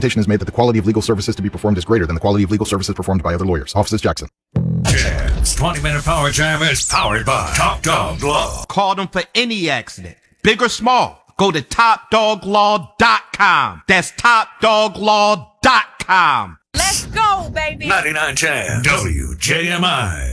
representation is made that the quality of legal services to be performed is greater than the quality of legal services performed by other lawyers. Offices Jackson. Jams 20-minute power jam is powered by Top Dog Law. Call them for any accident, big or small. Go to TopDogLaw.com. That's TopDogLaw.com. Let's go, baby. 99 Jams WJMI.